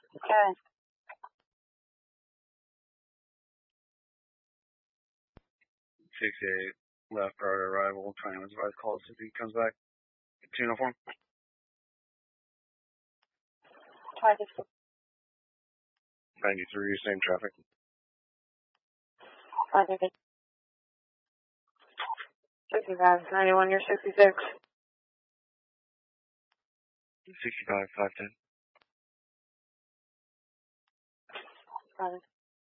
Okay. 68, left guard arrival, trying to advise calls if he comes back. 2 uniform. 93, same traffic. 65, 91, you're 66. 65, 510.